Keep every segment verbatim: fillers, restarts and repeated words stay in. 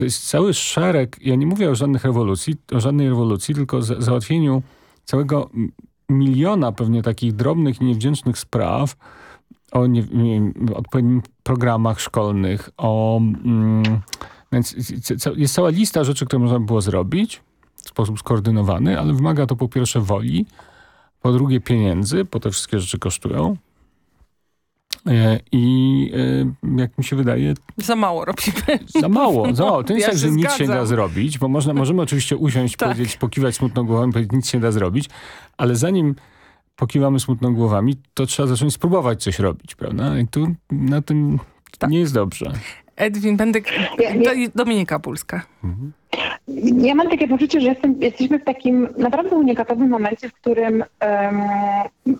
To jest cały szereg, ja nie mówię o żadnych rewolucji, o żadnej rewolucji, tylko o za- załatwieniu całego miliona pewnie takich drobnych i niewdzięcznych spraw, o nie, nie wiem, odpowiednich programach szkolnych, o... Mm, więc jest cała lista rzeczy, które można by było zrobić w sposób skoordynowany, ale wymaga to po pierwsze woli, po drugie pieniędzy, bo te wszystkie rzeczy kosztują. I jak mi się wydaje... Za mało robimy. Za mało, za mało. To nie jest Ja tak, że się nic się zgadzam. da zrobić, bo można, możemy oczywiście usiąść, Tak. powiedzieć, pokiwać smutną głową i powiedzieć, nic się da zrobić, ale zanim pokiwamy smutną głowami, to trzeba zacząć spróbować coś robić, prawda? I tu na tym Tak. nie jest dobrze. Edwin Bendyk, Dominika Pulska. Mhm. Ja mam takie poczucie, że jestem, jesteśmy w takim naprawdę unikatowym momencie, w którym um,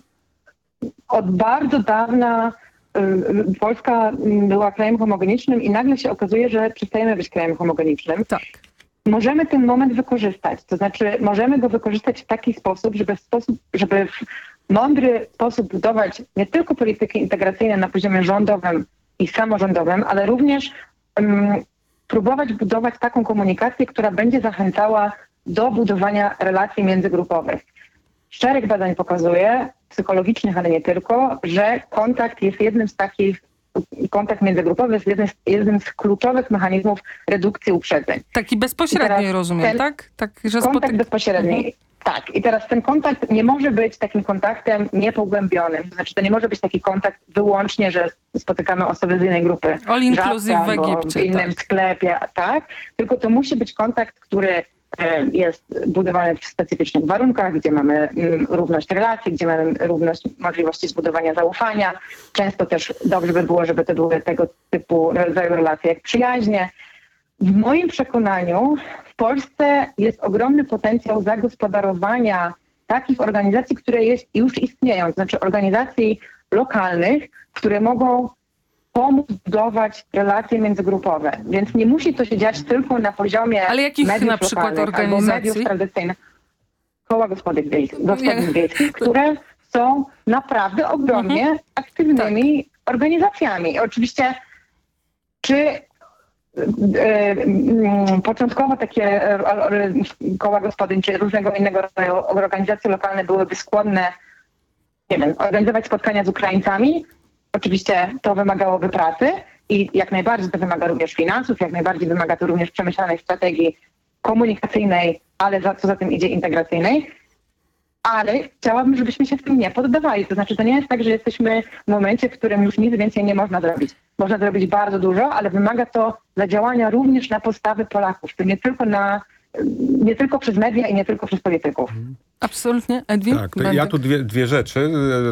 od bardzo dawna um, Polska była krajem homogenicznym i nagle się okazuje, że przestajemy być krajem homogenicznym. Tak. Możemy ten moment wykorzystać, to znaczy możemy go wykorzystać w taki sposób, żeby w sposób, żeby w mądry sposób budować nie tylko polityki integracyjne na poziomie rządowym i samorządowym, ale również um, próbować budować taką komunikację, która będzie zachęcała do budowania relacji międzygrupowych. Szereg badań pokazuje, psychologicznych, ale nie tylko, że kontakt jest jednym z takich, kontakt międzygrupowy jest jednym z, jednym z kluczowych mechanizmów redukcji uprzedzeń. Taki bezpośredni, rozumiem, ten tak? tak że kontakt spotyk... bezpośredni. Mhm. Tak. I teraz ten kontakt nie może być takim kontaktem niepogłębionym. To znaczy to nie może być taki kontakt wyłącznie, że spotykamy osoby z innej grupy. All inclusive w albo Egipcie. w innym tak. sklepie, tak? Tylko to musi być kontakt, który jest budowany w specyficznych warunkach, gdzie mamy mm, równość relacji, gdzie mamy równość możliwości zbudowania zaufania. Często też dobrze by było, żeby to były tego typu rodzaju relacje jak przyjaźnie. W moim przekonaniu w Polsce jest ogromny potencjał zagospodarowania takich organizacji, które jest, już istnieją, to znaczy organizacji lokalnych, które mogą pomóc budować relacje międzygrupowe. Więc nie musi to się dziać tylko na poziomie Ale jakich mediów na przykład lokalnych albo organizacji? mediów tradycyjnych. Koła gospodyń wiejskich, gospodyń wiejskich, które są naprawdę ogromnie mhm. aktywnymi tak. organizacjami. Oczywiście czy początkowo takie koła gospodyń czy różnego innego rodzaju organizacje lokalne byłyby skłonne, nie wiem, organizować spotkania z Ukraińcami. Oczywiście to wymagałoby pracy i jak najbardziej to wymaga również finansów, jak najbardziej wymaga to również przemyślanej strategii komunikacyjnej, ale za, co za tym idzie integracyjnej. Ale chciałabym, żebyśmy się w tym nie poddawali. To znaczy to nie jest tak, że jesteśmy w momencie, w którym już nic więcej nie można zrobić. Można zrobić bardzo dużo, ale wymaga to zadziałania również na postawy Polaków. To nie tylko na, nie tylko przez media i nie tylko przez polityków. Absolutnie. Edwin? Tak, to ja tu dwie, dwie rzeczy.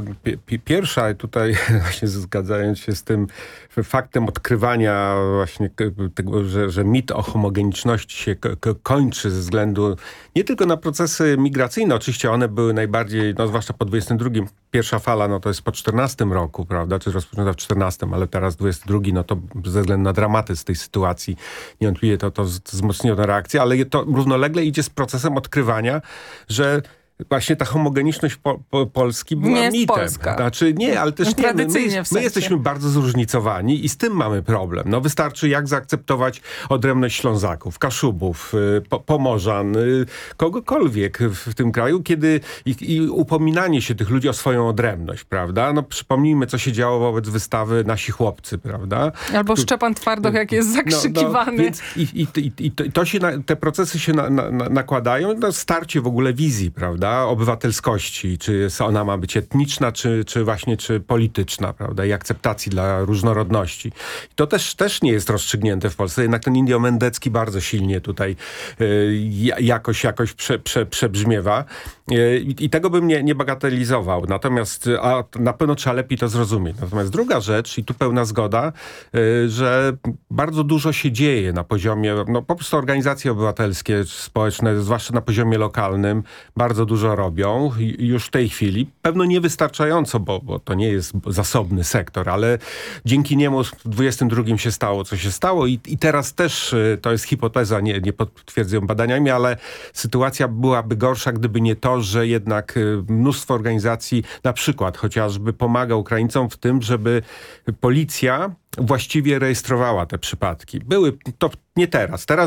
Pierwsza, tutaj właśnie zgadzając się z tym faktem odkrywania właśnie tego, że, że mit o homogeniczności się kończy ze względu nie tylko na procesy migracyjne, oczywiście one były najbardziej, no zwłaszcza po dwudziestym drugim, pierwsza fala, no to jest po czternastym roku, prawda, czy rozpoczęta w czternastym, ale teraz dwudziesty drugi, no to ze względu na dramatyzm tej sytuacji niewątpliwie to, to wzmocniło tę reakcję, ale to równolegle idzie z procesem odkrywania, że właśnie ta homogeniczność po, po, Polski była nie mitem. Polska. Znaczy nie, ale też nie. My, my, w sensie. my jesteśmy bardzo zróżnicowani i z tym mamy problem. No wystarczy jak zaakceptować odrębność Ślązaków, Kaszubów, po, Pomorzan, kogokolwiek w, w tym kraju, kiedy i, i upominanie się tych ludzi o swoją odrębność, prawda? No przypomnijmy, co się działo wobec wystawy Nasi Chłopcy, prawda? Albo tu, Szczepan Twardoch, jak jest zakrzykiwany. No, no, więc i, i, i, i to, to się na, te procesy się na, na, nakładają, no starcie w ogóle wizji, prawda? Obywatelskości, czy ona ma być etniczna, czy, czy właśnie czy polityczna, prawda, i akceptacji dla różnorodności. I to też, też nie jest rozstrzygnięte w Polsce, jednak ten Indio Mendecki bardzo silnie tutaj y, jakoś, jakoś prze, prze, przebrzmiewa. Y, I tego bym nie, nie bagatelizował. Natomiast, a na pewno trzeba lepiej to zrozumieć. Natomiast druga rzecz, i tu pełna zgoda, y, że bardzo dużo się dzieje na poziomie, no po prostu organizacje obywatelskie, społeczne, zwłaszcza na poziomie lokalnym, bardzo dużo robią już w tej chwili. Pewno niewystarczająco, bo, bo to nie jest zasobny sektor, ale dzięki niemu w dwudziestym drugim się stało, co się stało i, i teraz też, to jest hipoteza, nie, nie potwierdzają badaniami, ale sytuacja byłaby gorsza, gdyby nie to, że jednak mnóstwo organizacji, na przykład chociażby pomaga Ukraińcom w tym, żeby policja właściwie rejestrowała te przypadki. Były, to nie teraz. Teraz